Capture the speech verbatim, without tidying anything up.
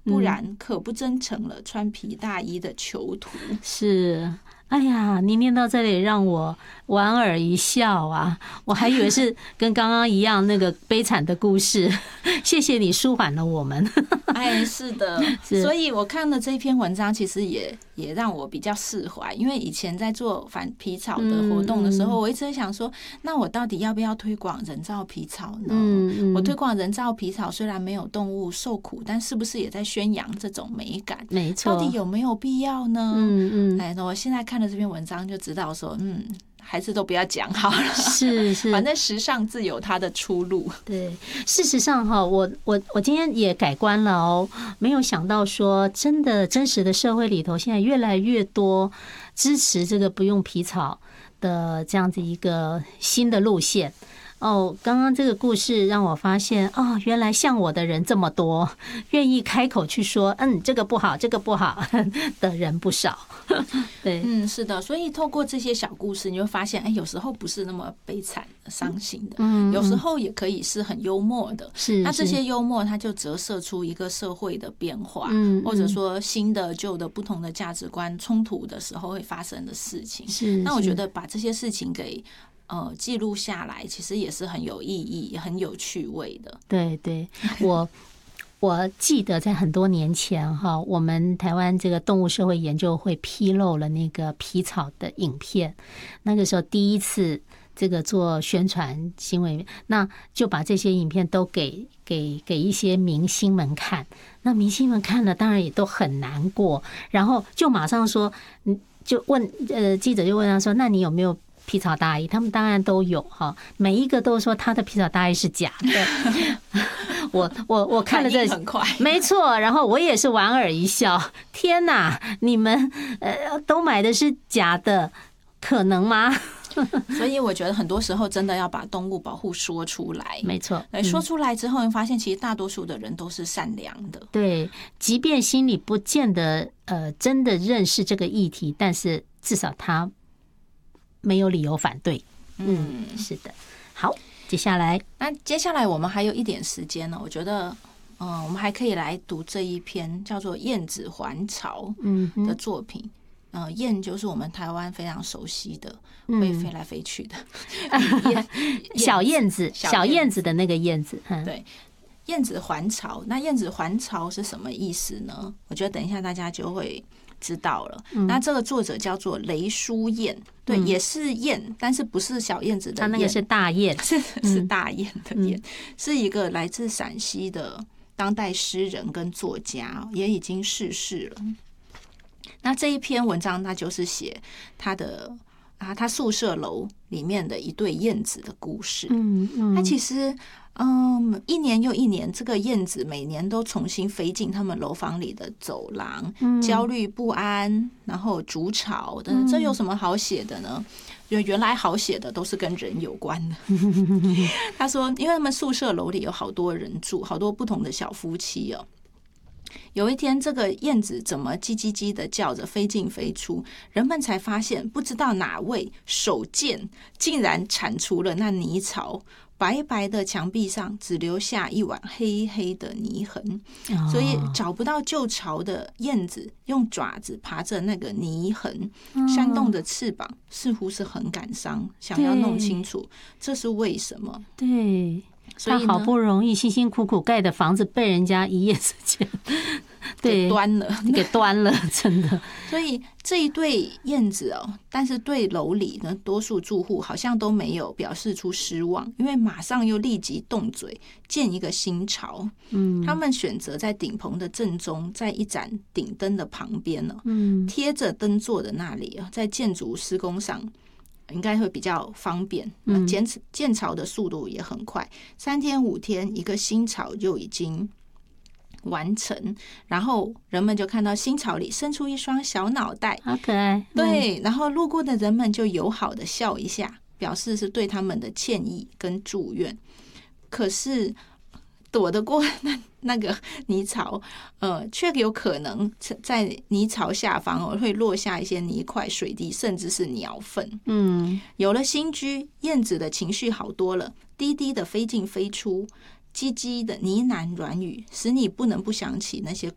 不然可不真成了穿皮大衣的囚徒。 是。哎呀，你念到这里让我莞尔一笑啊！我还以为是跟刚刚一样那个悲惨的故事，谢谢你舒缓了我们。 哎，是的，所以我看了这篇文章，其实也也让我比较释怀，因为以前在做反皮草的活动的时候，我一直在想说，那我到底要不要推广人造皮草呢？嗯，我推广人造皮草虽然没有动物受苦，但是不是也在宣扬这种美感？ 没错， 到底有没有必要呢？ 嗯嗯， 哎，那我现在看了这篇文章就知道说，嗯。还是都不要讲好了， 是是， 反正时尚自有它的出路。 对，事实上哈，我我我今天也改观了哦，没有想到说真的真实的社会里头，现在越来越多支持这个不用皮草的这样子一个新的路线。哦，刚刚这个故事让我发现，哦，原来像我的人这么多，愿意开口去说，嗯，这个不好，这个不好的人不少。对， 嗯，是的，所以透过这些小故事，你会发现，哎，有时候不是那么悲惨、伤心的，嗯，有时候也可以是很幽默的。是，那这些幽默，它就折射出一个社会的变化，嗯，或者说新的、旧的、不同的价值观冲突的时候会发生的事情。是，那我觉得把这些事情给。呃，记录下来其实也是很有意义、也很有趣味的。 对对，我我记得在很多年前哈，我们台湾这个动物社会研究会披露了那个皮草的影片，那个时候第一次这个做宣传新闻，那就把这些影片都给给给一些明星们看，那明星们看了当然也都很难过，然后就马上说，嗯，就问呃记者就问他说，那你有没有？皮草大衣，他们当然都有哈，每一个都说他的皮草大衣是假的。我我我看了这很快， 没错，然后我也是莞尔一笑。天哪，你们呃都买的是假的，可能吗？ 所以我觉得很多时候真的要把动物保护说出来。 没错， 说出来之后，你发现其实大多数的人都是善良的。 对，即便心里不见得呃真的认识这个议题，但是至少他。没有理由反对，嗯，是的。好，接下来， 那接下来我们还有一点时间呢，我觉得，嗯，我们还可以来读这一篇叫做《燕子还巢》的作品。嗯、呃，燕就是我们台湾非常熟悉的，会飞来飞去的、 嗯、燕小燕子，小燕子的那个燕子，嗯、 对。燕子还巢，那燕子还巢是什么意思呢？我觉得等一下大家就会知道了。嗯、那这个作者叫做雷书燕，对，嗯、也是燕，但是不是小燕子的燕， 他那个是大雁， 是是大雁的雁，嗯、是一个来自陕西的当代诗人跟作家，也已经逝世了。那这一篇文章，他就是写他的啊，他宿舍楼里面的一对燕子的故事。嗯嗯，他其实。嗯，一年又一年，这个燕子每年都重新飞进他们楼房里的走廊，嗯、焦虑不安，然后筑巢的，这有什么好写的呢？原来好写的都是跟人有关的。他说，因为他们宿舍楼里有好多人住，好多不同的小夫妻哦。有一天，这个燕子怎么叽叽叽的叫着飞进飞出，人们才发现，不知道哪位手贱，竟然铲除了那泥巢。白白的墙壁上只留下一碗黑黑的泥痕，所以找不到旧巢的燕子用爪子爬着那个泥痕，扇动的翅膀似乎是很感伤，想要弄清楚这是为什么。 对，所以他好不容易辛辛苦苦盖的房子被人家一夜之间给端了， 给端了，真的。 所以这一对燕子哦，但是对楼里呢，多数住户好像都没有表示出失望，因为马上又立即动嘴建一个新巢。嗯，他们选择在顶棚的正中，在一盏顶灯的旁边呢，嗯，贴着灯座的那里，在建筑施工上。应该会比较方便，嗯、建建巢的速度也很快，三天五天一个新巢就已经完成，然后人们就看到新巢里伸出一双小脑袋， 好可爱。 对，然后路过的人们就友好的笑一下，表示是对他们的歉意跟祝愿。可是躲得过那那个泥巢，呃，却有可能在泥巢下方哦，会落下一些泥块、水滴，甚至是鸟粪。嗯，有了新居，燕子的情绪好多了，低低的飞进飞出，叽叽的呢喃软语，使你不能不想起那些